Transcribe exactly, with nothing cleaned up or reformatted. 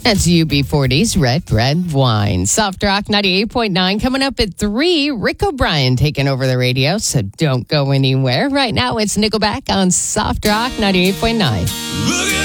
That's U B forty's Red Red Wine. Soft Rock ninety-eight point nine coming up at three. Rick O'Brien taking over the radio, so don't go anywhere. Right now it's Nickelback on Soft Rock ninety-eight point nine. Look at